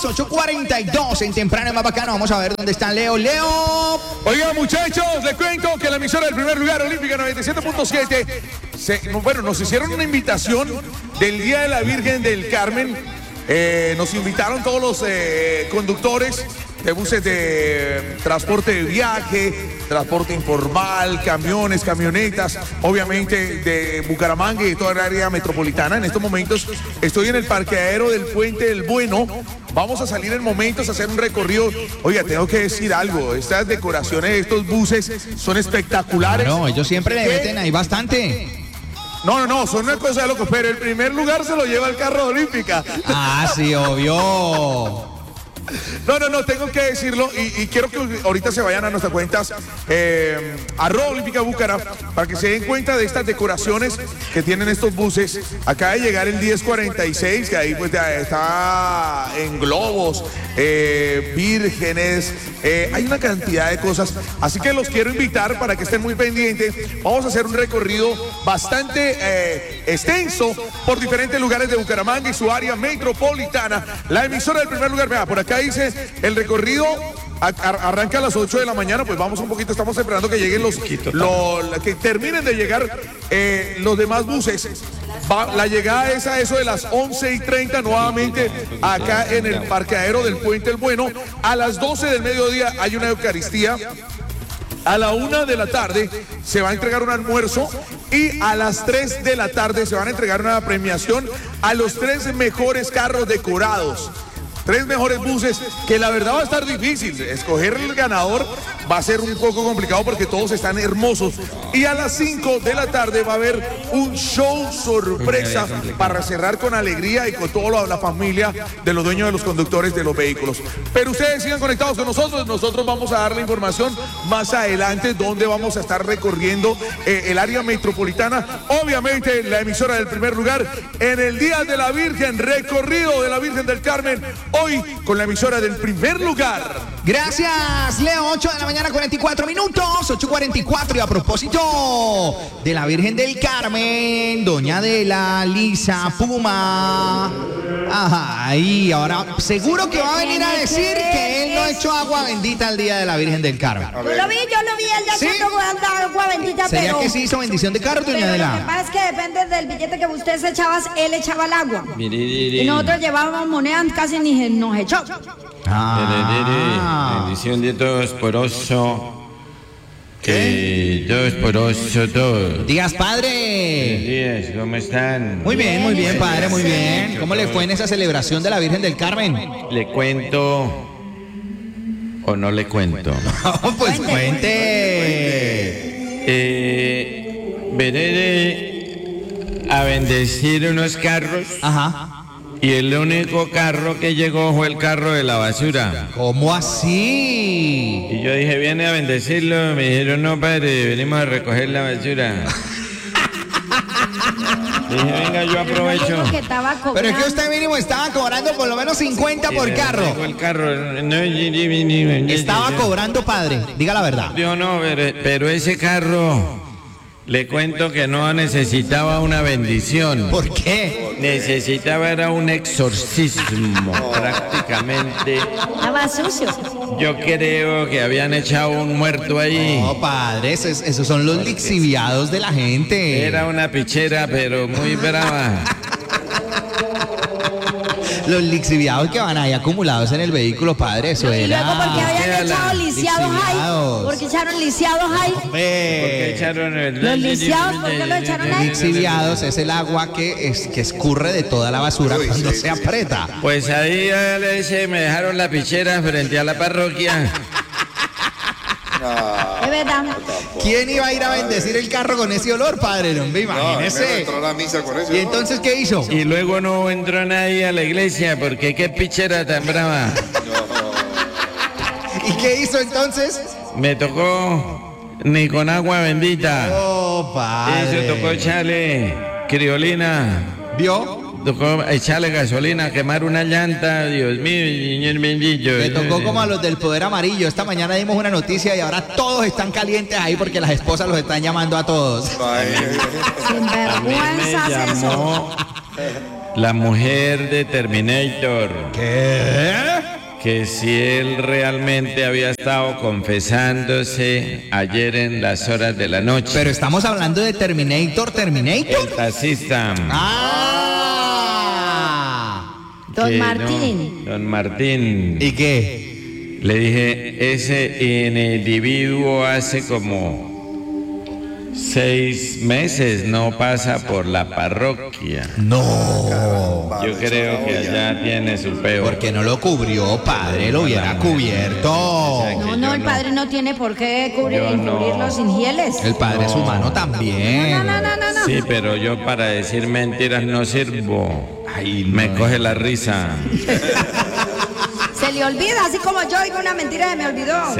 8:42 en temprano es más bacano. Vamos a ver dónde está Leo. Leo. Oigan, muchachos, les cuento que la emisora del primer lugar, Olímpica 97.7, nos hicieron una invitación del Día de la Virgen del Carmen. Nos invitaron todos los conductores de buses de transporte de viaje, transporte informal, camiones, camionetas, obviamente de Bucaramanga y de toda el área metropolitana. En estos momentos estoy en el parqueadero del Puente del Bueno. Vamos a salir en momentos a hacer un recorrido. Oiga, tengo que decir algo, estas decoraciones de estos buses son espectaculares. No, ellos siempre le meten ahí bastante. No, son una cosa de locos, pero el primer lugar se lo lleva el carro de Olímpica. Ah, sí, obvio. No, tengo que decirlo y quiero que ahorita se vayan a nuestras cuentas @Olímpica Bucara para que se den cuenta de estas decoraciones que tienen estos buses. Acaba de llegar el 1046, que ahí pues está en globos, vírgenes, hay una cantidad de cosas, así que los quiero invitar para que estén muy pendientes. Vamos a hacer un recorrido bastante extenso por diferentes lugares de Bucaramanga y su área metropolitana. La emisora del primer lugar, vea, por acá dice el recorrido arranca a las 8 de la mañana, pues vamos un poquito, estamos esperando que lleguen que terminen de llegar los demás buses. La llegada es a eso de las 11:30 nuevamente acá en el parqueadero del Puente del Bueno. A las 12 del mediodía hay una Eucaristía. A la 1 de la tarde se va a entregar un almuerzo y a las 3 de la tarde se van a entregar una premiación a los 3 mejores carros decorados. 3 mejores buses, que la verdad va a estar difícil. Escoger el ganador va a ser un poco complicado porque todos están hermosos. Y a las 5 de la tarde va a haber un show sorpresa para cerrar con alegría y con toda la familia de los dueños de los conductores de los vehículos. Pero ustedes sigan conectados con nosotros. Nosotros vamos a dar la información más adelante donde vamos a estar recorriendo el área metropolitana. Obviamente la emisora del primer lugar en el Día de la Virgen, recorrido de la Virgen del Carmen. Hoy con la emisora del primer lugar. Gracias, Leo. 8 de la mañana, 44 minutos. 8:44. Y a propósito de la Virgen del Carmen, doña Adela, Lisa, Puma. Ajá, y ahora seguro que va a venir a decir que él no echó agua bendita el Día de la Virgen del Carmen. Yo lo vi, él ya echando agua bendita, ¿Sería pero... que sí hizo bendición de carro, doña Adela? Lo que pasa es que depende del billete que usted se echaba, él echaba el agua. Y nosotros llevábamos monedas, casi ni nos echó. Bendición de Todopoderoso. ¿Qué? Todopoderoso, todo. Digas, padre. Buenos días, ¿cómo están? Muy bien, padre, muy bien. ¿Cómo le fue en esa celebración de la Virgen del Carmen? ¿Le cuento o no le cuento? No, pues cuente. Veré a bendecir unos carros. Ajá. Y el único carro que llegó fue el carro de la basura. ¿Cómo así? Y yo dije, viene a bendecirlo. Me dijeron, no, padre, venimos a recoger la basura. Dije, venga, yo aprovecho. Pero es que usted mínimo estaba cobrando por lo menos 50 por carro. El carro. Estaba cobrando, padre. Diga la verdad. Yo no, pero ese carro... Le cuento que no necesitaba una bendición. ¿Por qué? Necesitaba era un exorcismo, prácticamente. Estaba sucio. Yo creo que habían echado un muerto ahí. No, padre, esos son los lixiviados de la gente. Era una pichera, pero muy brava. Los lixiviados que van ahí acumulados en el vehículo, padre, eso Y era. luego porque habían echado lisiados ahí. Porque echaron lisiados ahí. Porque echaron Los lisiados, ¿por qué lo echaron ahí? Lixiviados es el agua que escurre de toda la basura cuando se aprieta. Pues ahí me dejaron la pichera frente a la parroquia. Es verdad. ¿Quién iba a ir a bendecir el carro con ese olor, padre? No, imagínese. Entró a la misa con eso. ¿Y entonces qué hizo? Y luego no entró nadie a la iglesia porque qué pichera tan brava. ¿Y qué hizo entonces? Me tocó ni con agua bendita. Oh, padre. Eso tocó echarle criolina. ¿Vio? Tocó echarle gasolina, quemar una llanta. Dios mío, señor bendito. Le tocó como a los del poder amarillo. Esta mañana dimos una noticia y ahora todos están calientes ahí porque las esposas los están llamando a todos. Sin vergüenza me llamó la mujer de Terminator. ¿Qué? que si él realmente había estado confesándose ayer en las horas de la noche. Pero estamos hablando de Terminator. El taxista. Don Martín. Don Martín. ¿Y qué? Le dije, ese individuo hace como 6 meses no pasa por la parroquia. No. Yo creo que allá tiene su peo. Porque no lo cubrió, padre, lo hubiera cubierto. No, el padre no tiene por qué cubrirlo sin hieles. El padre es humano también. No. Sí, pero yo para decir mentiras no sirvo. Me coge la risa. Se le olvida, así como yo digo una mentira, se me olvidó.